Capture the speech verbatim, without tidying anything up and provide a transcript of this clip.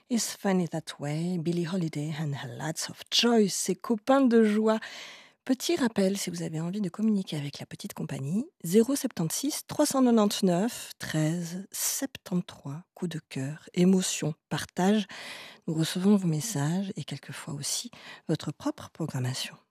It's Funny That Way, Billie Holiday and her Lots of Joy, ses copains de joie. Petit rappel, si vous avez envie de communiquer avec la petite compagnie, zéro soixante-seize trois cent quatre-vingt-dix-neuf treize soixante-treize, coup de cœur, émotion, partage. Nous recevons vos messages et quelquefois aussi votre propre programmation.